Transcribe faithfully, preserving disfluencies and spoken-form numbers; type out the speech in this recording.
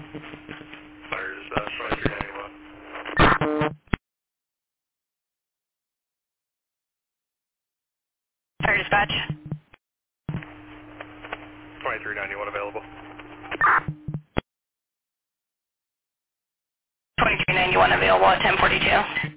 Fire dispatch, twenty-three ninety-one. Fire dispatch. twenty-three ninety-one available. twenty-three ninety-one available at ten forty-two.